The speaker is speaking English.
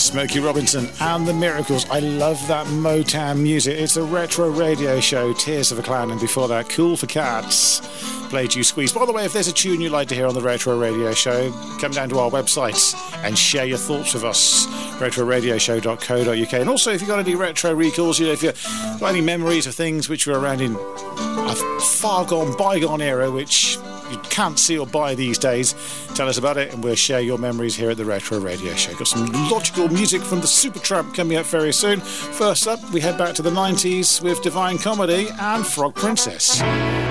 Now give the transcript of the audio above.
Smokey Robinson and the Miracles. I love that Motown music. It's a retro radio show, Tears of a Clown, and before that, Cool for Cats, Played You Squeeze. By the way, if there's a tune you'd like to hear on the retro radio show, come down to our website and share your thoughts with us, retroradioshow.co.uk. And also, if you've got any retro recalls, if you've got any memories of things which were around in a far gone, bygone era, which you can't see or buy these days, tell us about it and we'll share your memories here at the Retro Radio Show. Got some logical music from the Supertramp coming up very soon. First up, we head back to the 90s with Divine Comedy and Frog Princess.